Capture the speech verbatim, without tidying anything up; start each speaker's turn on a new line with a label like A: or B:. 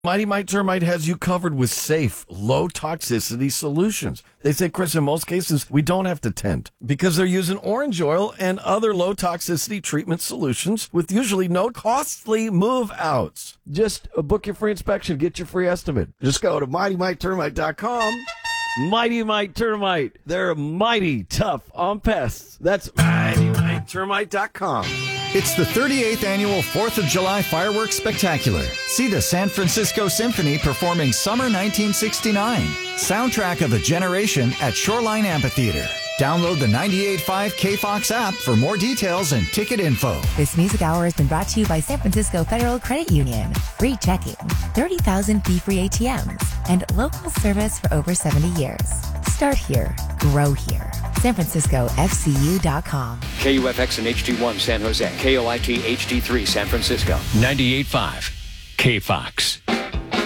A: Mighty Mite Termite has you covered with safe, low-toxicity solutions. They say, Chris, in most cases, we don't have to tent because they're using orange oil and other low-toxicity treatment solutions with usually no costly move-outs. Just uh, book your free inspection, get your free estimate. Just go to mighty mite termite dot com. Mighty Mite Termite. They're mighty tough on pests. That's mighty mite termite dot com.
B: It's the thirty-eighth annual fourth of July Fireworks Spectacular. See the San Francisco Symphony performing Summer nineteen sixty-nine, soundtrack of a generation at Shoreline Amphitheater. Download the ninety-eight point five K Fox app for more details and ticket info.
C: This music hour has been brought to you by San Francisco Federal Credit Union. Free checking, thirty thousand fee-free A T Ms, and local service for over seventy years. Start here, grow here. San Francisco F C U dot com.
D: K U F X and H D one San Jose. K O I T H D three San Francisco.
E: ninety-eight point five K Fox.